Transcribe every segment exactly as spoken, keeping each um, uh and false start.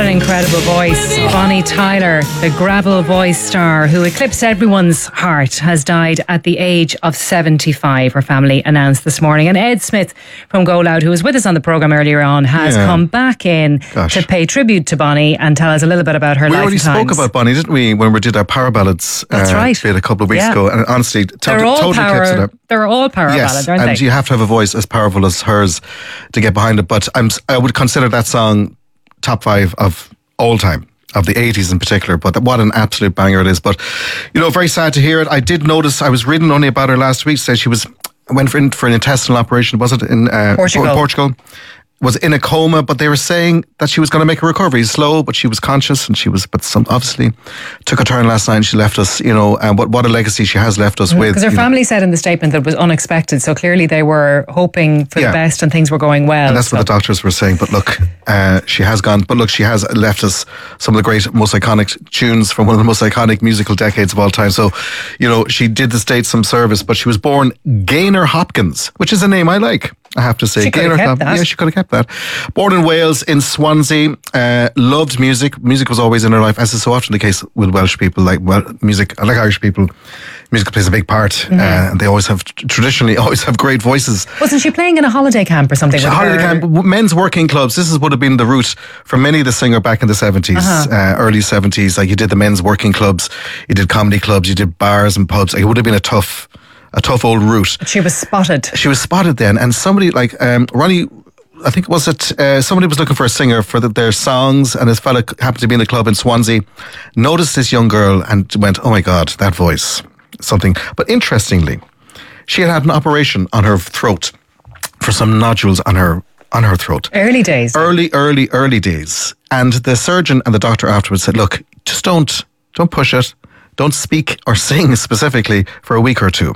An incredible voice. Bonnie Tyler, the gravel voice star who eclipsed everyone's heart, has died at the age of seventy-five, her family announced this morning. And Ed Smith from Go Loud, who was with us on the programme earlier on, has yeah. come back in Gosh. to pay tribute to Bonnie and tell us a little bit about her we life. We already and times. spoke about Bonnie, didn't we, when we did our power ballads? That's uh, right. A couple of weeks yeah. ago. And honestly, to- they're all totally power, clips it up. They're all power yes, ballads, aren't and they? And you have to have a voice as powerful as hers to get behind it. But I'm, I would consider that song top five of all time. Of the eighties in particular, but what an absolute banger it is. But, you know, very sad to hear it. I did notice, I was reading only about her last week, said she was, went for, in, for an intestinal operation, was it in uh, Portugal. Portugal? Was in a coma, but they were saying that she was going to make a recovery. Slow, but she was conscious, and she was, but some obviously took a turn last night and she left us, you know, and what, what a legacy she has left us mm, with. Because her family know. said in the statement that it was unexpected, so clearly they were hoping for yeah. the best and things were going well. And that's so. what the doctors were saying, but look, uh, she has gone, but look, she has left us some of the great, most iconic tunes from one of the most iconic musical decades of all time. So, you know, she did the state some service, but she was born Gaynor Hopkins, which is a name I like. I have to say, she could have kept that. Yeah, she could have kept that. Born in Wales, in Swansea, uh, loved music. Music was always in her life, as is so often the case with Welsh people. Like well, music, like Irish people, music plays a big part. Mm-hmm. Uh, they always have traditionally always have great voices. Wasn't she playing in a holiday camp or something? She, with holiday her? camp, men's working clubs. This is, would have been the route for many of the singer back in the seventies, uh-huh. uh, early seventies. Like you did the men's working clubs, you did comedy clubs, you did bars and pubs. Like, it would have been a tough. A tough old route. She was spotted. She was spotted then, and somebody like um, Ronnie, I think was it uh, somebody was looking for a singer for the, their songs, and this fella happened to be in the club in Swansea, noticed this young girl and went, "Oh my God, that voice!" Something. But interestingly, she had had an operation on her throat for some nodules on her on her throat. Early days. Early, early, early days, and the surgeon and the doctor afterwards said, "Look, just don't don't push it, don't speak or sing specifically for a week or two."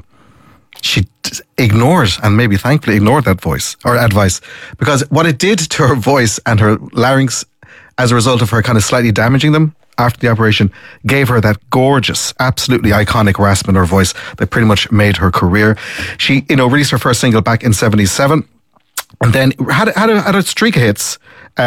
She ignored, and maybe thankfully ignored that voice or advice, because what it did to her voice and her larynx as a result of her kind of slightly damaging them after the operation gave her that gorgeous, absolutely iconic rasp in her voice that pretty much made her career. She, you know, released her first single back in seventy-seven and then had, had, a, had a streak of hits.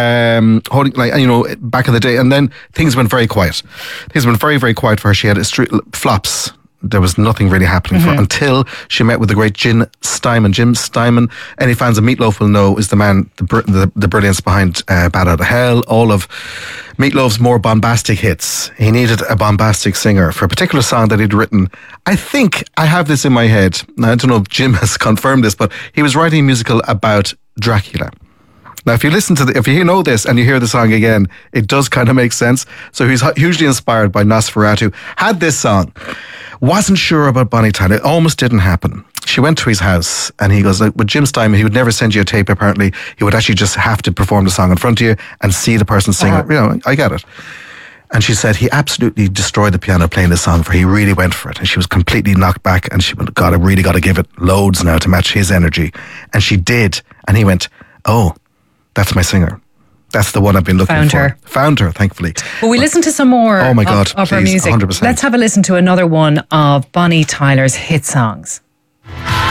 Um, holding like you know back in the day, and then things went very quiet. Things went very very quiet for her. She had a streak, flops. There was nothing really happening mm-hmm. for her until she met with the great Jim Steinman. Jim Steinman, any fans of Meatloaf will know, is the man, the the, the brilliance behind uh, Bad Out of Hell, all of Meatloaf's more bombastic hits. He needed a bombastic singer for a particular song that he'd written. I think I have this in my head. Now, I don't know if Jim has confirmed this, but he was writing a musical about Dracula. Now, if you listen to the, if you know this and you hear the song again, it does kind of make sense. So he's hugely inspired by Nosferatu. Had this song. Wasn't sure about Bonnie Tyler. It almost didn't happen. She went to his house and he goes, like, with Jim Steinman, he would never send you a tape apparently. He would actually just have to perform the song in front of you and see the person sing uh-huh. it. You know, I get it. And she said he absolutely destroyed the piano playing the song for her. He really went for it. And she was completely knocked back and she went, God, I really got to give it loads now to match his energy. And she did. And he went, oh, that's my singer. That's the one I've been looking Found for. her. Found her, thankfully. Well, we but, listen to some more oh my of, God, of her please, music. one hundred percent. Let's have a listen to another one of Bonnie Tyler's hit songs.